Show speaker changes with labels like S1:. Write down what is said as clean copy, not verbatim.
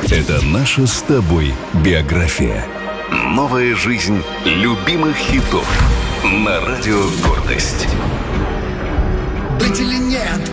S1: Это наша с тобой биография. Новая жизнь любимых хитов на Радио Гордость.
S2: Быть или нет,